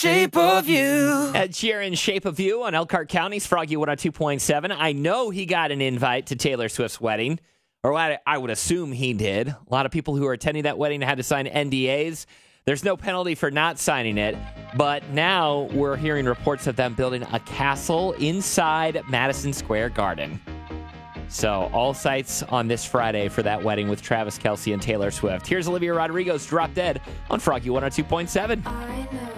Shape of You. Ed Sheeran, Shape of You on Elkhart County's Froggy 102.7. I know he got an invite to Taylor Swift's wedding, or I would assume he did. A lot of people who are attending that wedding had to sign NDAs. There's no penalty for not signing it, but now we're hearing reports of them building a castle inside Madison Square Garden. So all sights on this Friday for that wedding with Travis Kelce and Taylor Swift. Here's Olivia Rodrigo's Drop Dead on Froggy 102.7. I know